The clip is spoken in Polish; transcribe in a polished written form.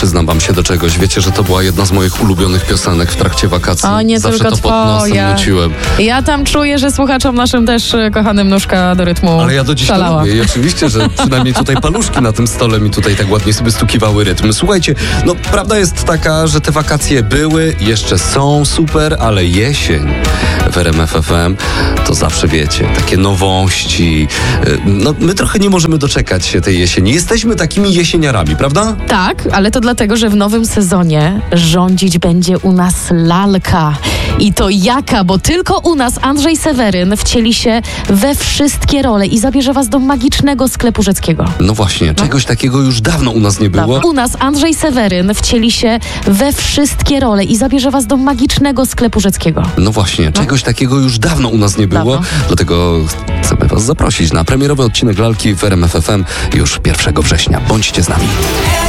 przyznam wam się do czegoś. Wiecie, że to była jedna z moich ulubionych piosenek w trakcie wakacji. O, nie Zawsze tylko to pod nosem twoja. nuciłem. Ja tam czuję, że słuchaczom naszym też kochanym nóżka do rytmu Ale ja do dziś to szalała. lubię i oczywiście, że przynajmniej tutaj paluszki na tym stole mi tutaj tak ładnie sobie stukiwały rytm. Słuchajcie, no prawda jest taka, że te wakacje były, jeszcze są super, ale jesień w RMF FM to zawsze wiecie, takie nowości. No my trochę nie możemy doczekać się tej jesieni. Jesteśmy takimi jesieniarami, prawda? Tak, ale to dlatego, że w nowym sezonie rządzić będzie u nas lalka. I to jaka, bo tylko u nas Andrzej Seweryn wcieli się we wszystkie role i zabierze was do magicznego sklepu Rzeckiego. No właśnie, czegoś takiego już dawno u nas nie było. U nas Andrzej Seweryn wcieli się we wszystkie role i zabierze was do magicznego sklepu Rzeckiego. No właśnie, czegoś takiego już dawno u nas nie było, dlatego chcemy was zaprosić na premierowy odcinek lalki w RMF FM już 1 września. Bądźcie z nami.